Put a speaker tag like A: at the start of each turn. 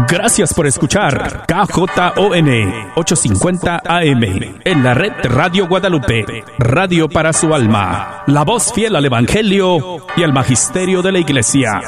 A: Gracias por escuchar KJON 850 AM en la red Radio Guadalupe, radio para su alma, la voz fiel al Evangelio y al Magisterio de la Iglesia.